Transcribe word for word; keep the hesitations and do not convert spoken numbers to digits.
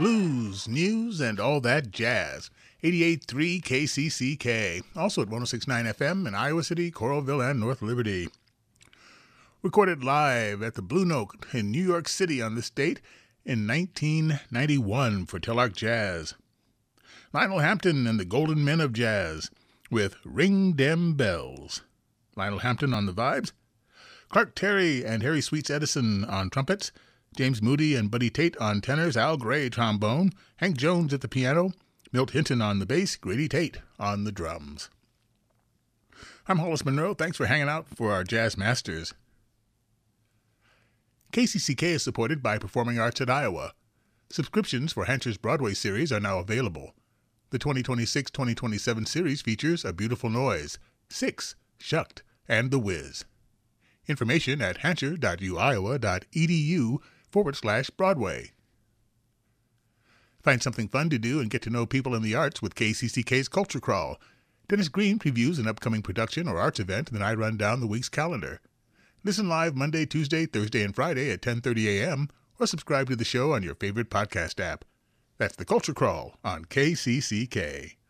blues, news, and all that jazz. eighty-eight point three K C C K, also at one oh six point nine F M in Iowa City, Coralville, and North Liberty. Recorded live at the Blue Note in New York City on this date in nineteen ninety-one for Telarc Jazz. Lionel Hampton and the Golden Men of Jazz with Ring Dem Bells. Lionel Hampton on the vibes. Clark Terry and Harry Sweets Edison on trumpets. James Moody and Buddy Tate on tenors, Al Gray trombone, Hank Jones at the piano, Milt Hinton on the bass, Grady Tate on the drums. I'm Hollis Monroe. Thanks for hanging out for our Jazz Masters. K C C K is supported by Performing Arts at Iowa. Subscriptions for Hancher's Broadway series are now available. The twenty twenty-six twenty twenty-seven series features A Beautiful Noise, Six, Shucked, and The Wiz. Information at hancher.uiowa.edu forward slash Broadway. Find something fun to do and get to know people in the arts with K C C K's Culture Crawl. Dennis Green previews an upcoming production or arts event, and then I run down the week's calendar. Listen live Monday, Tuesday, Thursday, and Friday at ten thirty a.m. or subscribe to the show on your favorite podcast app. That's the Culture Crawl on K C C K.